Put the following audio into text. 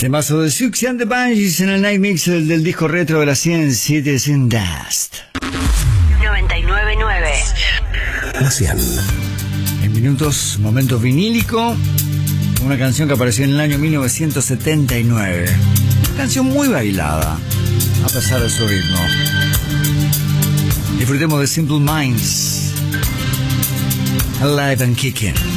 Temazo de Siouxsie and the Banshees en el Night Mix del disco retro de la 107 Sin Dust. 99.9. La 100. En minutos, momento vinílico. Una canción que apareció en el año 1979. Una canción muy bailada, a pesar de su ritmo. Disfrutemos de Simple Minds. Alive and Kicking.